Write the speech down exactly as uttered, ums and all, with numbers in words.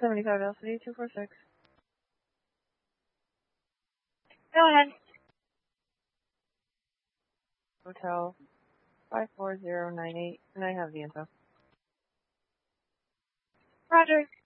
seventy-five L C D two four six. Go ahead. Hotel five four zero nine eight, and I have the info. Roger.